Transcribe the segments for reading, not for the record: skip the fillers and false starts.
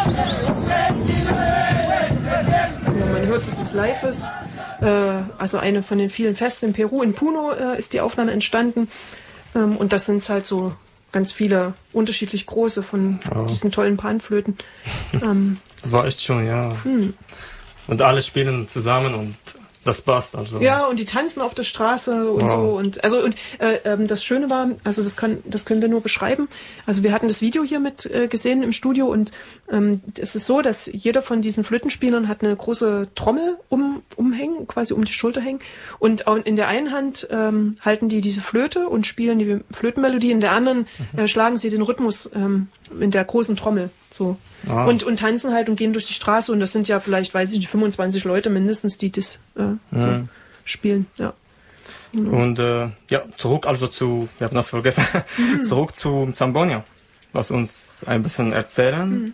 Ja, man hört, dass es live ist. Also eine von den vielen Festen in Peru, in Puno ist die Aufnahme entstanden. Und das sind halt so ganz viele unterschiedlich große von diesen tollen Panflöten. Das war echt schön, ja. Und alle spielen zusammen und das passt also. Ja, und die tanzen auf der Straße und so und das Schöne war, also das können wir nur beschreiben. Also wir hatten das Video hier mit gesehen im Studio und es ist so, dass jeder von diesen Flötenspielern hat eine große Trommel umhängen, quasi um die Schulter hängen und in der einen Hand halten die diese Flöte und spielen die Flötenmelodie, in der anderen schlagen sie den Rhythmus in der großen Trommel so. Und tanzen halt und gehen durch die Straße und das sind ja vielleicht, weiß ich nicht, 25 Leute mindestens, die das so spielen, ja. Und zurück also wir haben das vergessen, zurück zu Zambonia. Lass uns ein bisschen erzählen.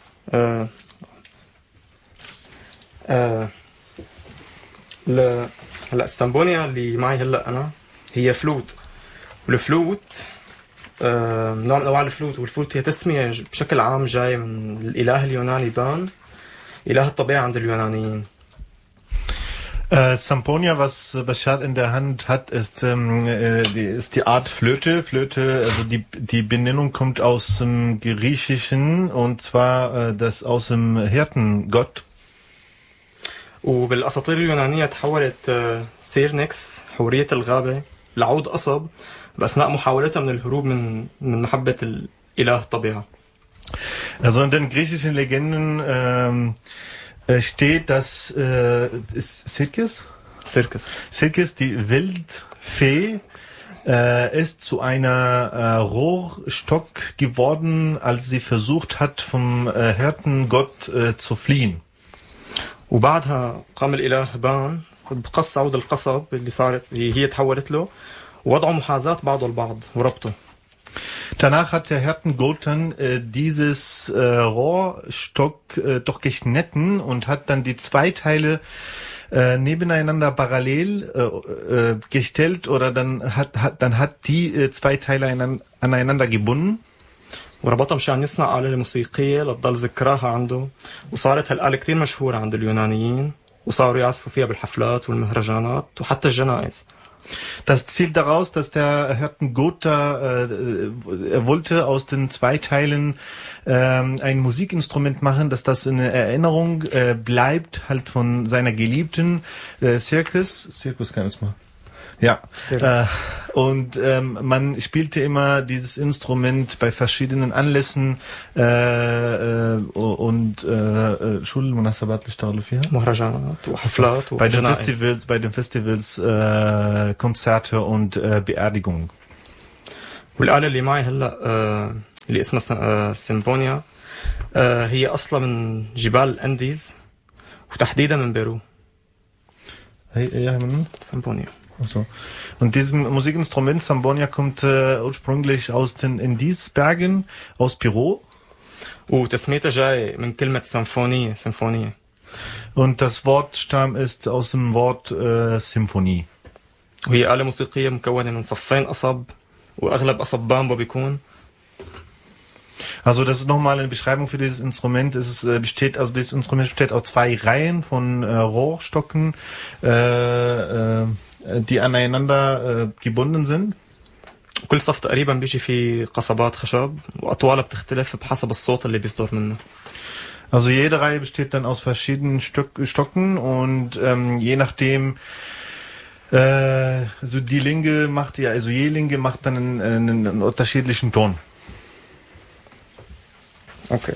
هلا السامبونيا اللي معي هلا انا هي فلوت والفلوت نوع من انواع الفلوت والفلوت هي تسميه بشكل عام جاي من الاله اليوناني بان اله الطبيعه عند اليونانيين. Samponia, was Bashar in der Hand hat, ist die Art Flöte. Flöte, also die Benennung kommt aus dem Griechischen und zwar das aus dem Hirtengott. وبالاساطير اليونانيه تحولت سيرنكس حوريه الغابه لعود قصب باثناء محاولتها من الهروب من محبه الاله الطبيعه. Also in den griechischen Legenden steht, dass Circus, die Wildfee, ist zu einer Rohrstock geworden, als sie versucht hat, vom Hirtengott zu fliehen. وبعدها قام الإله بان بقص عود القصب اللي هي تحولت له ووضعوا محاذاة بعضه البعض وربطه. Danach hat der Hirtengott dann dieses Rohrstock doch geschnitten und hat dann die zwei Teile nebeneinander parallel gestellt oder dann hat die zwei Teile aneinander gebunden. وربطها مشان يصنع آلة موسيقية لتضل ذكراها عنده وصارت هالآلة كتير مشهورة عند اليونانيين وصاروا يعزفوا فيها بالحفلات والمهرجانات وحتى الجنائز. Das zielt daraus, dass der Hirtengott er wollte aus den zwei Teilen ein Musikinstrument machen, dass das in Erinnerung bleibt, halt von seiner Geliebten Circus kann es mal. Ja, und man spielte immer dieses Instrument bei verschiedenen Anlässen und bei den Festivals Konzerte und Beerdigungen. والآلة اللي معي هلا اللي اسمها سيمفونيا هي أصلا من جبال الأنديز وتحديدا من بيرو. سيمفونيا. Also. Und dieses Musikinstrument Sambonia kommt ursprünglich aus den Indisbergen, aus Peru. وتسميتها جاي من كلمة سيمفونية. Und das Wortstamm ist aus dem Wort Symphonie. وهي آلة موسيقية مكونة من صفين قصب وأغلب قصب بامبو بيكون. Also das ist nochmal eine Beschreibung für dieses Instrument. Dieses Instrument besteht aus zwei Reihen von Rohrstocken, die aneinander gebunden sind. كل صف تقريبا بيجي فيه قصبات خشب وأطوالها بتختلف بحسب الصوت اللي بيصدر منه. Also jede Reihe besteht dann aus verschiedenen Stocken und je nachdem also je Linge macht dann einen unterschiedlichen Ton. Okay.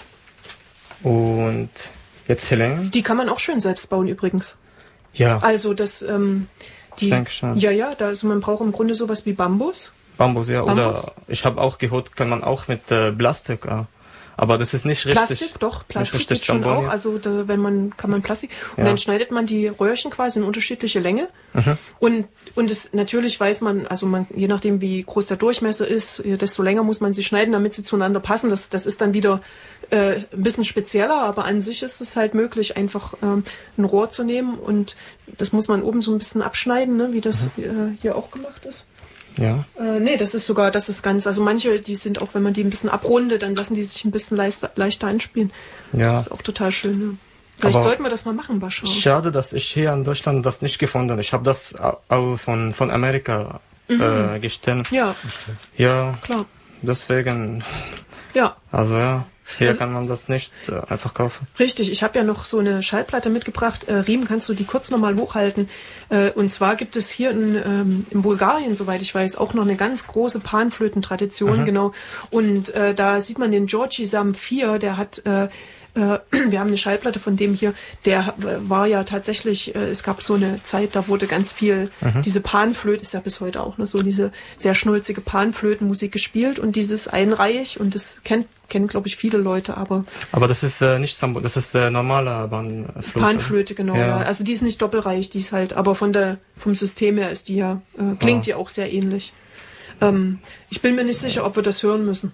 Und jetzt Helene? Die kann man auch schön selbst bauen übrigens. Ja. Also das ich denke schon. Ja, man braucht im Grunde sowas wie Bambus. Bambus, ja. Oder ich habe auch gehört, kann man auch mit Plastik. Aber das ist nicht richtig. Plastik geht schon auch. Also kann man Plastik. Und dann schneidet man die Röhrchen quasi in unterschiedliche Länge. Und es natürlich weiß man, also je nachdem wie groß der Durchmesser ist, desto länger muss man sie schneiden, damit sie zueinander passen. Das ist dann wieder ein bisschen spezieller, aber an sich ist es halt möglich, einfach ein Rohr zu nehmen und das muss man oben so ein bisschen abschneiden, ne, wie das hier auch gemacht ist. Ja. Nee, das ist ganz, also manche, die sind auch, wenn man die ein bisschen abrundet, dann lassen die sich ein bisschen leichter einspielen. Ja. Das ist auch total schön, ja. Vielleicht sollten wir das mal machen, Bashar. Schade, dass ich hier in Deutschland das nicht gefunden habe. Ich habe das auch von Amerika gestellt. Ja. Ja, klar. Deswegen. Ja. Also ja. Hier kann man das nicht einfach kaufen. Richtig, ich habe ja noch so eine Schallplatte mitgebracht. Riem, kannst du die kurz nochmal hochhalten? Und zwar gibt es hier in Bulgarien, soweit ich weiß, auch noch eine ganz große Panflötentradition, genau. Und da sieht man den Georgi Zamfir, der hat... wir haben eine Schallplatte von dem hier, der war ja tatsächlich, es gab so eine Zeit, da wurde ganz viel diese Panflöte, ist ja bis heute auch noch so, diese sehr schnulzige Panflötenmusik gespielt und dieses einreihig und das kennen glaube ich viele Leute, aber das ist nicht Sambo, das ist normale Panflöte, genau, ja. Also die ist nicht doppelreich, die ist halt, aber vom System her ist die ja, klingt ja auch sehr ähnlich. Ich bin mir nicht sicher, ob wir das hören müssen.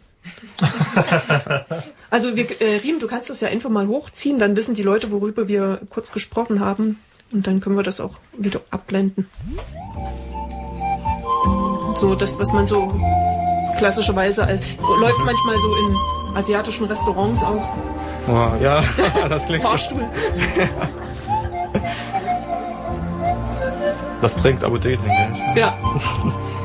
Also Riem, du kannst das ja einfach mal hochziehen, dann wissen die Leute, worüber wir kurz gesprochen haben und dann können wir das auch wieder abblenden. So das, was man so klassischerweise läuft manchmal so in asiatischen Restaurants auch. Wow, ja, das klingt Fahrstuhl. Das bringt Abu Dhabi, denke ich. Ja.